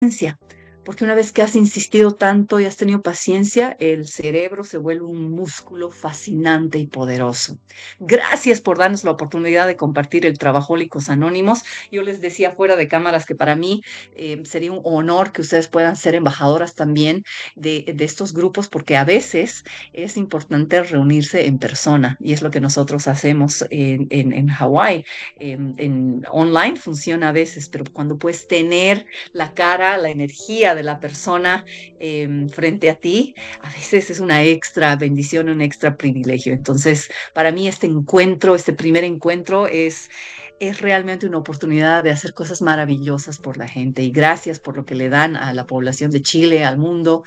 paciencia, porque una vez que has insistido tanto y has tenido paciencia, el cerebro se vuelve un músculo fascinante y poderoso. Gracias por darnos la oportunidad de compartir el Trabajólicos Anónimos. Yo les decía fuera de cámaras que para mí sería un honor que ustedes puedan ser embajadoras también de estos grupos, porque a veces es importante reunirse en persona y es lo que nosotros hacemos en Hawái. Online funciona a veces, pero cuando puedes tener la cara, la energía de la persona frente a ti, a veces es una extra bendición, un extra privilegio. Entonces, para mí este encuentro, este primer encuentro es realmente una oportunidad de hacer cosas maravillosas por la gente y gracias por lo que le dan a la población de Chile, al mundo.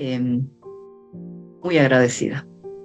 Muy agradecida.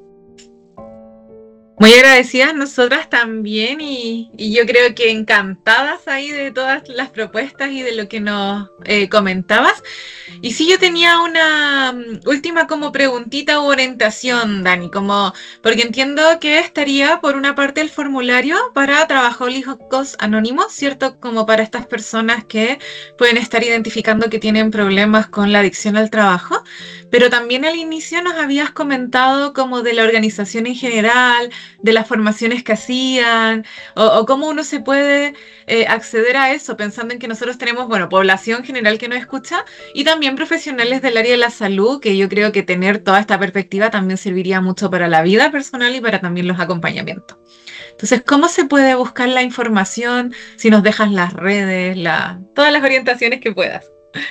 Muy agradecidas nosotras también y yo creo que encantadas ahí de todas las propuestas y de lo que nos comentabas. Y sí, yo tenía una última como preguntita u orientación, Dani, como porque entiendo que estaría por una parte el formulario para Trabajólicos Anónimos, ¿cierto? Como para estas personas que pueden estar identificando que tienen problemas con la adicción al trabajo, pero también al inicio nos habías comentado como de la organización en general, de las formaciones que hacían, o cómo uno se puede acceder a eso, pensando en que nosotros tenemos, bueno, población general que nos escucha y también profesionales del área de la salud, que yo creo que tener toda esta perspectiva también serviría mucho para la vida personal y para también los acompañamientos. Entonces, ¿cómo se puede buscar la información? Si nos dejas las redes, todas las orientaciones que puedas.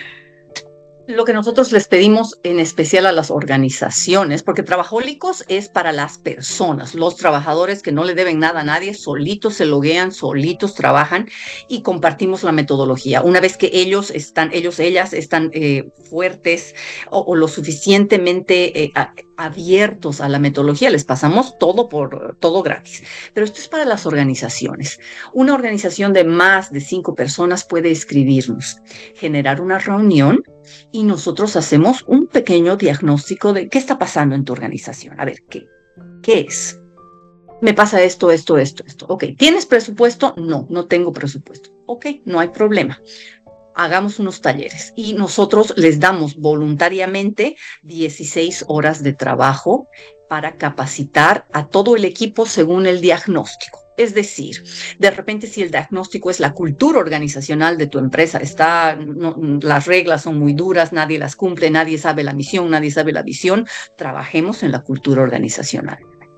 Lo que nosotros les pedimos en especial a las organizaciones, porque Trabajólicos es para las personas, los trabajadores que no le deben nada a nadie, solitos se loguean, solitos trabajan y compartimos la metodología. Una vez que ellos, ellas están fuertes o lo suficientemente abiertos a la metodología, les pasamos todo gratis. Pero esto es para las organizaciones. Una organización de más de 5 personas puede escribirnos, generar una reunión y nosotros hacemos un pequeño diagnóstico de qué está pasando en tu organización. A ver, ¿qué es? Me pasa esto. Ok, ¿tienes presupuesto? No tengo presupuesto. Ok, no hay problema. Hagamos unos talleres y nosotros les damos voluntariamente 16 horas de trabajo para capacitar a todo el equipo según el diagnóstico. Es decir, de repente si el diagnóstico es la cultura organizacional de tu empresa, las reglas son muy duras, nadie las cumple, nadie sabe la misión, nadie sabe la visión, trabajemos en la cultura organizacional.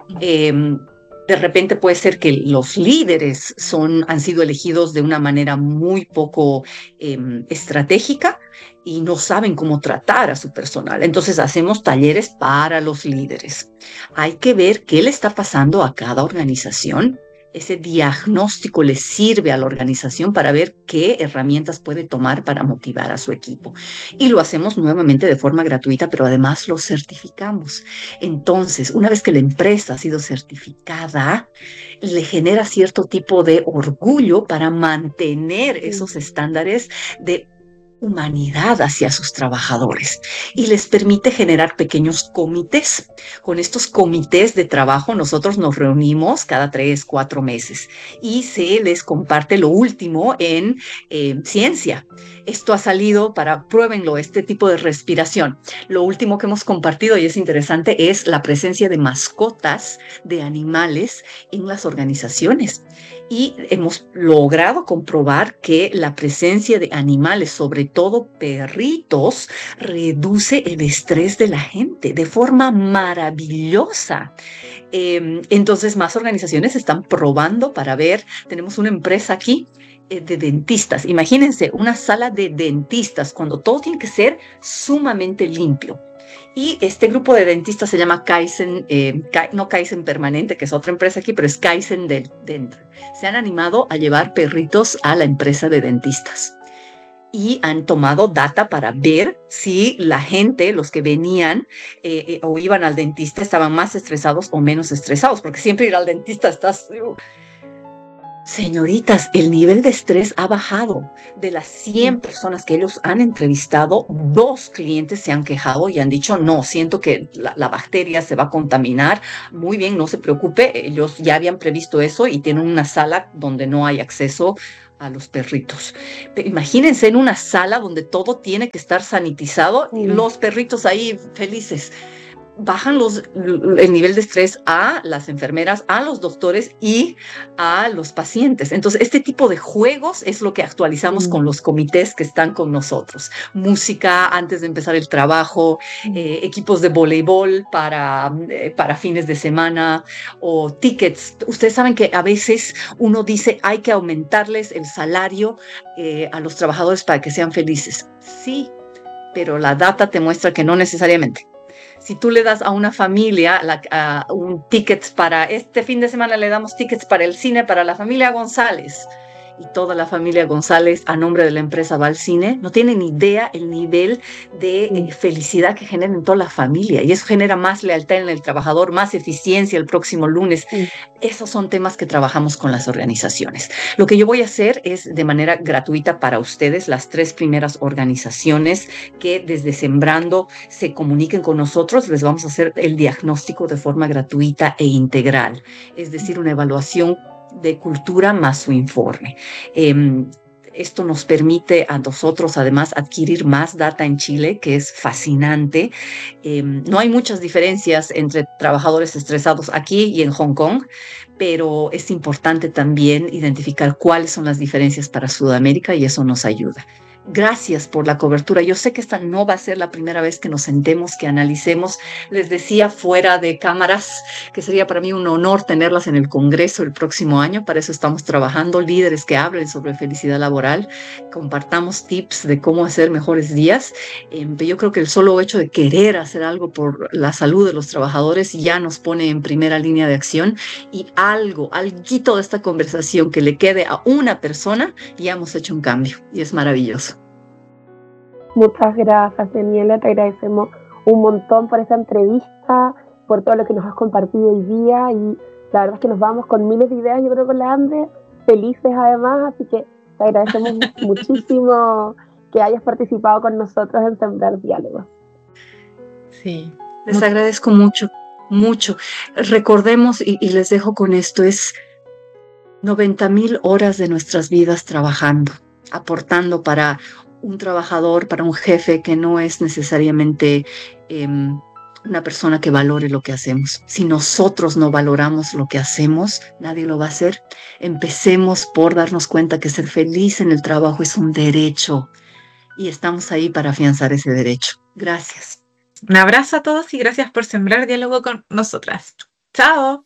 De repente puede ser que los líderes han sido elegidos de una manera muy poco estratégica y no saben cómo tratar a su personal. Entonces hacemos talleres para los líderes. Hay que ver qué le está pasando a cada organización. Ese diagnóstico le sirve a la organización para ver qué herramientas puede tomar para motivar a su equipo. Y lo hacemos nuevamente de forma gratuita, pero además lo certificamos. Entonces, una vez que la empresa ha sido certificada, le genera cierto tipo de orgullo para mantener esos estándares de humanidad hacia sus trabajadores y les permite generar pequeños comités. Con estos comités de trabajo nosotros nos reunimos cada 3-4 meses y se les comparte lo último en ciencia. Esto ha salido pruébenlo, este tipo de respiración. Lo último que hemos compartido y es interesante es la presencia de mascotas de animales en las organizaciones. Y hemos logrado comprobar que la presencia de animales, sobre todo perritos, reduce el estrés de la gente de forma maravillosa. Entonces, más organizaciones están probando para ver, tenemos una empresa aquí de dentistas. Imagínense una sala de dentistas cuando todo tiene que ser sumamente limpio. Y este grupo de dentistas se llama Kaizen, no Kaizen Permanente, que es otra empresa aquí, pero es Kaizen Dental. Se han animado a llevar perritos a la empresa de dentistas. Y han tomado data para ver si la gente, los que venían o iban al dentista, estaban más estresados o menos estresados, porque siempre ir al dentista estás Señoritas, el nivel de estrés ha bajado. De las 100 personas que ellos han entrevistado, 2 clientes se han quejado y han dicho, no, siento que la bacteria se va a contaminar. Muy bien, no se preocupe, ellos ya habían previsto eso y tienen una sala donde no hay acceso a los perritos. Pero imagínense en una sala donde todo tiene que estar sanitizado y los perritos ahí felices. Bajan el nivel de estrés a las enfermeras, a los doctores y a los pacientes. Entonces, este tipo de juegos es lo que actualizamos con los comités que están con nosotros. Música antes de empezar el trabajo, equipos de voleibol para fines de semana o tickets. Ustedes saben que a veces uno dice hay que aumentarles el salario a los trabajadores para que sean felices. Sí, pero la data te muestra que no necesariamente. Si tú le das a una familia un ticket para este fin de semana, le damos tickets para el cine para la familia González, y toda la familia González a nombre de la empresa va al cine, no tienen idea el nivel de felicidad que genera en toda la familia, y eso genera más lealtad en el trabajador, más eficiencia el próximo lunes. Esos son temas que trabajamos con las organizaciones. Lo que yo voy a hacer es de manera gratuita para ustedes, las 3 primeras organizaciones que desde Sembrando se comuniquen con nosotros, les vamos a hacer el diagnóstico de forma gratuita e integral, es decir, una evaluación de cultura más su informe. Esto nos permite a nosotros además adquirir más data en Chile, que es fascinante. No hay muchas diferencias entre trabajadores estresados aquí y en Hong Kong, pero es importante también identificar cuáles son las diferencias para Sudamérica y eso nos ayuda. Gracias por la cobertura. Yo sé que esta no va a ser la primera vez que nos sentemos, que analicemos. Les decía fuera de cámaras que sería para mí un honor tenerlas en el Congreso el próximo año. Para eso estamos trabajando, líderes que hablen sobre felicidad laboral, compartamos tips de cómo hacer mejores días. Yo creo que el solo hecho de querer hacer algo por la salud de los trabajadores ya nos pone en primera línea de acción, y alguito de esta conversación que le quede a una persona, ya hemos hecho un cambio y es maravilloso. Muchas gracias, Daniela, te agradecemos un montón por esta entrevista, por todo lo que nos has compartido hoy día, y la verdad es que nos vamos con miles de ideas, yo creo, con la Andre, felices además, así que te agradecemos muchísimo que hayas participado con nosotros en Sembrar Diálogos. Sí, les agradezco mucho, mucho. Recordemos, y les dejo con esto, es 90,000 horas de nuestras vidas trabajando, aportando para un trabajador, para un jefe que no es necesariamente una persona que valore lo que hacemos. Si nosotros no valoramos lo que hacemos, nadie lo va a hacer. Empecemos por darnos cuenta que ser feliz en el trabajo es un derecho y estamos ahí para afianzar ese derecho. Gracias. Un abrazo a todos y gracias por sembrar diálogo con nosotras. ¡Chao!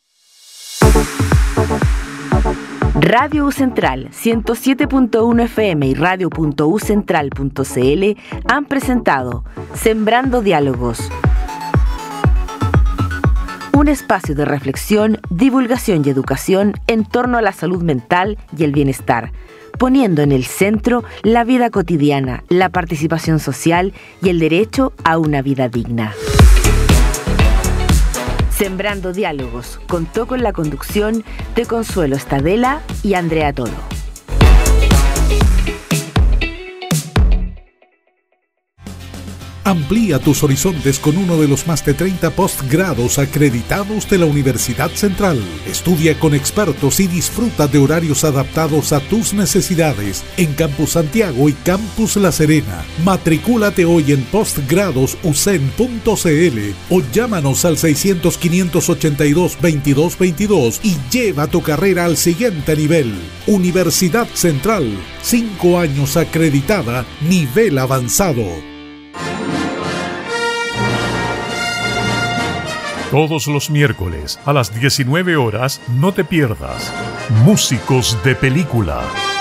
Radio U Central 107.1 FM y radio.ucentral.cl han presentado Sembrando Diálogos, un espacio de reflexión, divulgación y educación en torno a la salud mental y el bienestar, poniendo en el centro la vida cotidiana, la participación social y el derecho a una vida digna. Sembrando Diálogos contó con la conducción de Consuelo Estadela y Andrea Toro. Amplía tus horizontes con uno de los más de 30 postgrados acreditados de la Universidad Central. Estudia con expertos y disfruta de horarios adaptados a tus necesidades en Campus Santiago y Campus La Serena. Matricúlate hoy en postgradosucen.cl o llámanos al 600-582-2222 y lleva tu carrera al siguiente nivel. Universidad Central, 5 años acreditada, nivel avanzado. Todos los miércoles a las 19 horas no te pierdas Músicos de Película.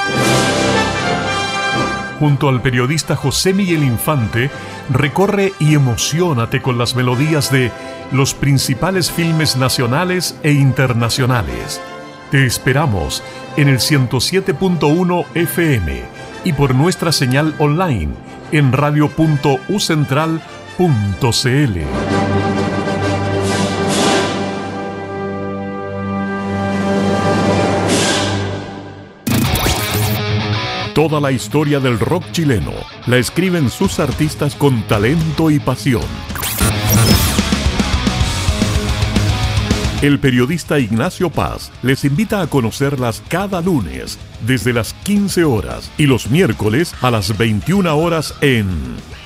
Junto al periodista José Miguel Infante, recorre y emociónate con las melodías de los principales filmes nacionales e internacionales. Te esperamos en el 107.1 FM y por nuestra señal online en radio.ucentral.cl. Toda la historia del rock chileno la escriben sus artistas con talento y pasión. El periodista Ignacio Paz les invita a conocerlas cada lunes desde las 15 horas y los miércoles a las 21 horas en